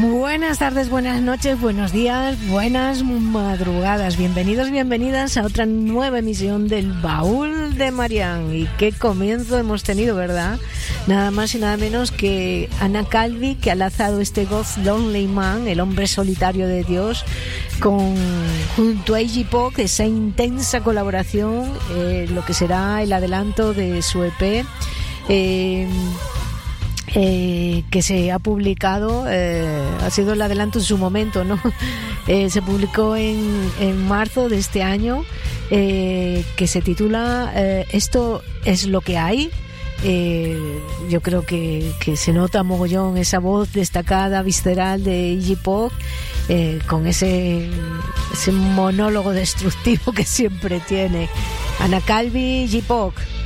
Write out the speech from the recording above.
Buenas tardes, buenas noches, buenos días, buenas madrugadas. Bienvenidos, bienvenidas a otra nueva emisión del Baúl de Marianne. Y qué comienzo hemos tenido, ¿verdad? Nada más y nada menos que Anna Calvi, que ha lanzado este God's Lonely Man, el hombre solitario de Dios, junto a Iggy Pop, esa intensa colaboración, lo que será el adelanto de su EP. Que se ha publicado, ha sido el adelanto en su momento, ¿no? Se publicó en marzo de este año, que se titula Esto es lo que hay. Yo creo que se nota mogollón esa voz destacada, visceral de Iggy Pop, con ese monólogo destructivo que siempre tiene. Anna Calvi, Iggy Pop.